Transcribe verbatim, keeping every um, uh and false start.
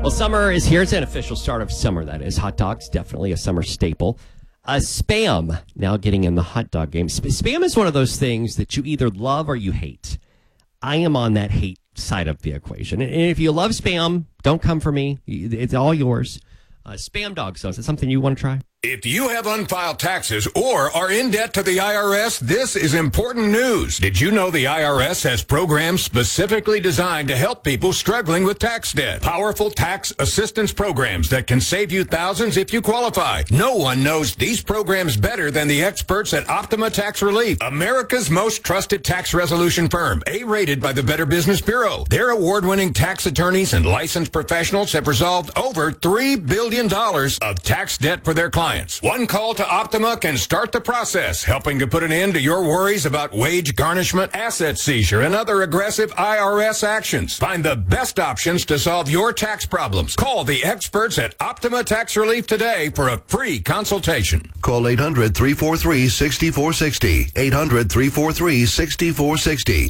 Well, summer is here. It's an official start of summer, that is. Hot dogs, definitely a summer staple. Uh, Spam, now getting in the hot dog game. Sp- Spam is one of those things that you either love or you hate. I am on that hate side of the equation. And if you love Spam, don't come for me. It's all yours. Uh, Spam dogs, though, is it something you want to try? If you have unfiled taxes or are in debt to the I R S, this is important news. Did you know the I R S has programs specifically designed to help people struggling with tax debt? Powerful tax assistance programs that can save you thousands if you qualify. No one knows these programs better than the experts at Optima Tax Relief, America's most trusted tax resolution firm, A-rated by the Better Business Bureau. Their award-winning tax attorneys and licensed professionals have resolved over three billion dollars of tax debt for their clients. One call to Optima can start the process, helping to put an end to your worries about wage garnishment, asset seizure, and other aggressive I R S actions. Find the best options to solve your tax problems. Call the experts at Optima Tax Relief today for a free consultation. Call eight hundred, three four three, six four six zero. eight hundred, three four three, six four six zero.